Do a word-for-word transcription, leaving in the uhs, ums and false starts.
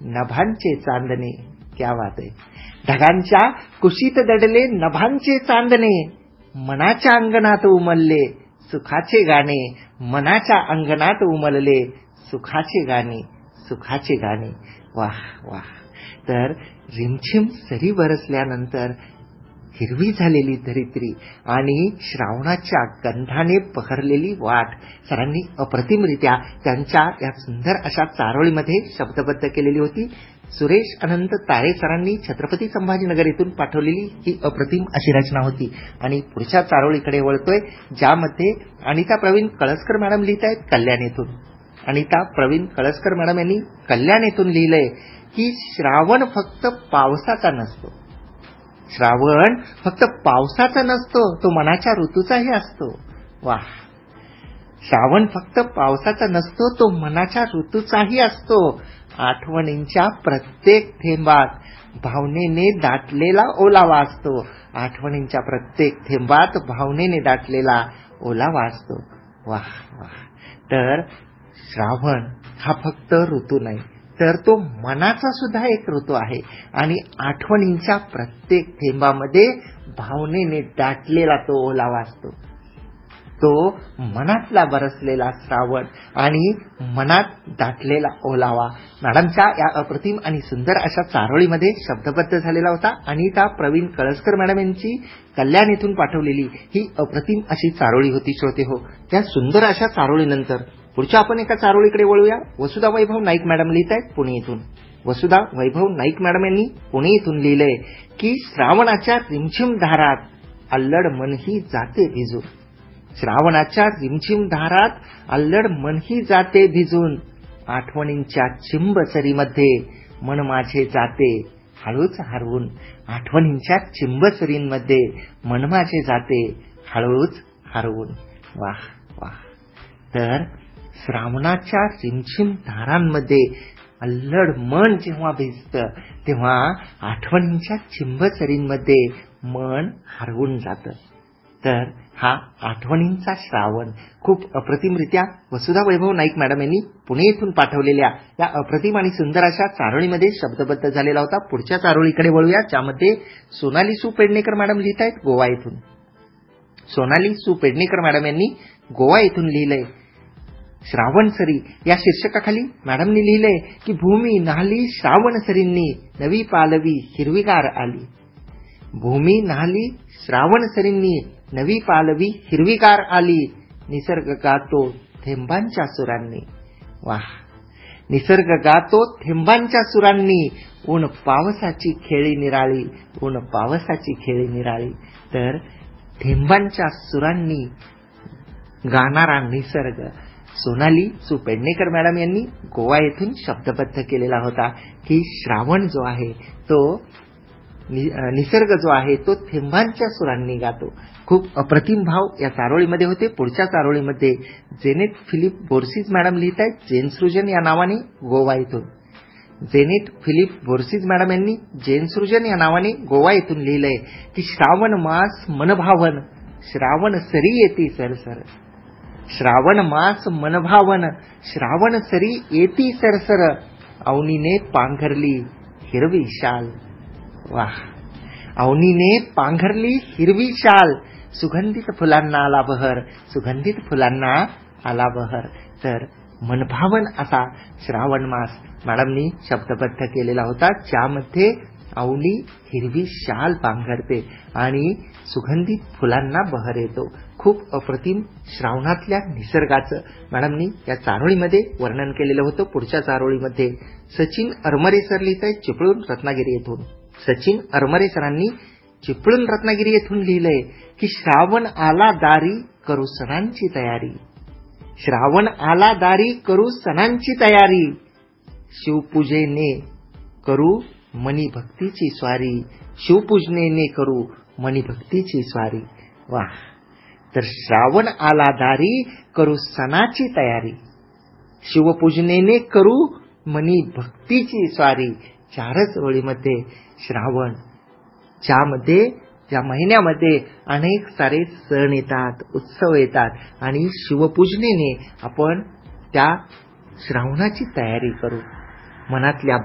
नभांचे चांदणे. क्या बात आहे. ढगांच्या कुशीत दडले नभांचे चांदणे, मनाच्या अंगणात उमलले सुखाचे गाणे. मनाच्या अंगणात उमलले सुखाचे गाणे, सुखाचे गाणे. वाह वाह. तर रिमझिम सरी बरसल्यानंतर हिरवी झालेली धरित्री आणि श्रावणाच्या गंधाने बहरलेली वाट सरांनी अप्रतिमरित्या त्यांच्या या सुंदर अशा चारोळीमध्ये शब्दबद्ध केलेली होती. सुरेश अनंत तारे सरांनी छत्रपती संभाजीनगर येथून पाठवलेली ही अप्रतिम अशी रचना होती. आणि पुढच्या चारोळीकडे वळतोय, ज्यामध्ये अनिता प्रवीण कळसकर मॅडम लिहित आहेत कल्याण येथून. अनिता प्रवीण कळसकर मॅडम यांनी कल्याण येथून लिहिलंय की श्रावण फक्त पावसाचा नसतो. श्रावण फक्त पावसाचा नसतो, तो मनाच्या ऋतूचाही असतो. वाह. श्रावण फक्त पावसाचा नसतो, तो मनाच्या ऋतूचाही असतो. आठवणींच्या प्रत्येक थेंबात भावनेने दाटलेला ओलावा असतो. आठवणींच्या प्रत्येक थेंबात भावनेने दाटलेला ओलावा असतो. वाह वाह. तर श्रावण हा फक्त ऋतू नाही, तर तो मनाचा सुद्धा एक ऋतू आहे. आणि आठवणींच्या प्रत्येक थेंबामध्ये भावनेने दाटलेला तो ओलावा असतो. तो मनातला बरसलेला श्रावण आणि मनात दाटलेला ओलावा मॅडमच्या या अप्रतिम आणि सुंदर अशा चारोळीमध्ये शब्दबद्ध झालेला होता. अनिता प्रवीण कळसकर मॅडम यांची कल्याण येथून पाठवलेली ही अप्रतिम अशी चारोळी होती. श्रोते हो, त्या सुंदर अशा चारोळीनंतर पुढच्या आपण एका चारोळीकडे वळूया. वसुधा वैभव नाईक मॅडम लिहित आहेत पुणे येथून. वसुधा वैभव नाईक मॅडम यांनी पुणे येथून लिहिलंय की श्रावणाच्या रिमझिम धारात अल्लड मनही जाते भिजून. श्रावणाच्या रिमझिम धारात अल्लड मनही जाते भिजून. आठवणींच्या चिंबसरीमध्ये मन माझे जाते हळूच हरवून. आठवणींच्या चिंबसरींमध्ये मन माझे जाते हळूच हरवून. वाह वाह. तर श्रावणाच्या रिमझिम धारांमध्ये अल्लड मन जेव्हा भिजतं, तेव्हा आठवणींच्या चिंबसरींमध्ये मन हरवून जातं. तर हा आठवणींचा श्रावण खूप अप्रतिमरित्या वसुधा वैभव नाईक मॅडम यांनी पुणे येथून पाठवलेल्या या अप्रतिम आणि सुंदर अशा चारोळीमध्ये शब्दबद्ध झालेला होता. पुढच्या चारोळीकडे वळूया, ज्यामध्ये सोनाली सु पेडणेकर मॅडम लिहित आहेत गोवा येथून. सोनाली सु पेडणेकर मॅडम यांनी गोवा येथून लिहिलंय श्रावण सरी या शीर्षकाखाली मॅडमनी लिहिलंय की भूमी न्हाली श्रावण सरींनी नवी पालवी हिरवीगार आली. भूमी न्हाली श्रावण सरींनी नवी पालवी हिरवीगार आली. निसर्ग गातो थेंबांच्या सुरांनी. वाह. निसर्ग गातो थेंबांच्या सुरांनी. ऊन पावसाची खेळी निराळी. ऊन पावसाची खेळी निराळी. तर थेंबांच्या सुरांनी गाणारा निसर्ग सोनाली सु पेडणेकर मॅडम यांनी गोवा येथून शब्दबद्ध केलेला होता की श्रावण जो आहे तो निसर्ग जो आहे तो थेंबांच्या सुरांनी गातो. खूप अप्रतिम भाव या चारोळीमध्ये होते. पुढच्या चारोळीमध्ये जेनेट फिलिप बोर्सिस मॅडम लिहित आहेत जैन सृजन या नावाने गोवा येथून. जेनेट फिलिप बोर्सिस मॅडम यांनी जैन सृजन या नावाने गोवा येथून लिहिलंय की श्रावण मास मनभावन श्रावण सरी येती सरसर. श्रावण मास मनभावन श्रावण सरी येती सरसर. अवनीने पांघरली हिरवी शाल. वाह. अवनीने पांघरली हिरवी शाल. सुगंधित फुलांना आला बहर. सुगंधित फुलांना आला बहर. तर मनभावन असा श्रावण मास मॅडमनी शब्दबद्ध केलेला होता, ज्यामध्ये अवनी हिरवी शाल पांघरते आणि सुगंधित फुलांना बहर येतो. खूप अप्रतिम श्रावणातल्या निसर्गाचं मॅडमनी या चारोळीमध्ये वर्णन केलेलं होतं. पुढच्या चारोळीमध्ये सचिन अरमरे सर लिहित आहेत चिपळूण रत्नागिरी येथून. सचिन अरमरे सरांनी चिपळूण रत्नागिरी येथून लिहिलंय की श्रावण आला दारी करू सणांची तयारी. श्रावण आला दारी करू सणांची तयारी. शिवपूजेने करू मनी भक्तीची स्वारी. शिवपूजनेने करू मनी भक्तीची स्वारी. वाह. तर श्रावण आला दारी करू सणाची तयारी. शिवपूजनेने करू मनी भक्तीची स्वारी. चारच ओळीमध्ये श्रावण, ज्यामध्ये ज्या महिन्यामध्ये अनेक सारे सण येतात, उत्सव येतात आणि शिवपूजनेने आपण त्या श्रावणाची तयारी करू. मनातल्या